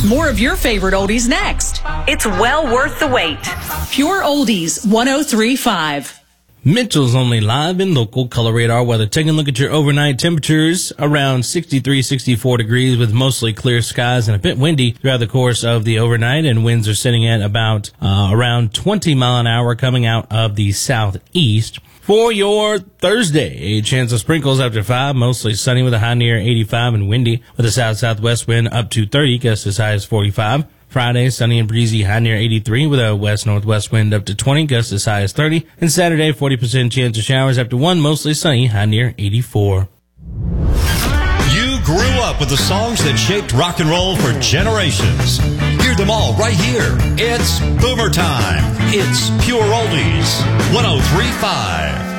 More of your favorite oldies next. It's well worth the wait. Pure Oldies 103.5. Mitchell's only live and local color radar weather. Taking a look at your overnight temperatures, around 63, 64 degrees with mostly clear skies and a bit windy throughout the course of the overnight, and winds are sitting at about around 20 mile an hour coming out of the southeast. For your Thursday, a chance of sprinkles after 5, mostly sunny with a high near 85 and windy with a south-southwest wind up to 30, gusts as high as 45. Friday, sunny and breezy, high near 83 with a west-northwest wind up to 20, gusts as high as 30. And Saturday, 40% chance of showers after 1, mostly sunny, high near 84. You grew up with the songs that shaped rock and roll for generations. Hear them all right here. It's Boomer Time. It's Pure Oldies 103.5.